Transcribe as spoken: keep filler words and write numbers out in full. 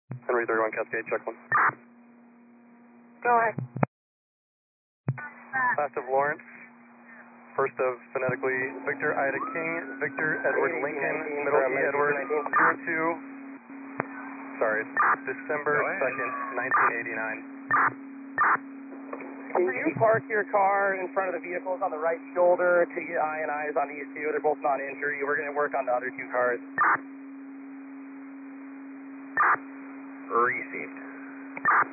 Henry thirty-one Cascade, check one. Go ahead. Last of Lawrence. First of phonetically Victor, Ida King, Victor, Edward Lincoln, middle E Edward, zero two. Sorry, December second, nineteen eighty-nine. Can you park your car in front of the vehicles on the right shoulder to get I and I's on these two? They're both non-injury. We're going to work on the other two cars. Received.